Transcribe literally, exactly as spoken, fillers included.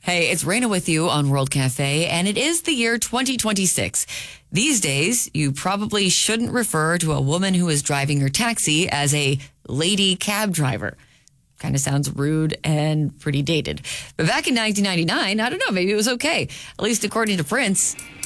Hey, it's Raina with you on World Cafe, and it is the year twenty twenty-six. These days, you probably shouldn't refer to a woman who is driving your taxi as a lady cab driver. Kind of sounds rude and pretty dated. But back in nineteen ninety-nine, I don't know, maybe it was okay. At least according to Prince.